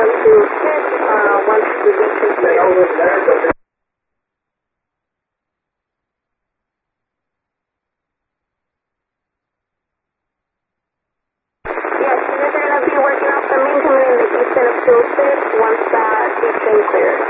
up to 6 once the distance is over. Yes, they're going to be working off the main coming in the eastern of 206 once that eastern clears.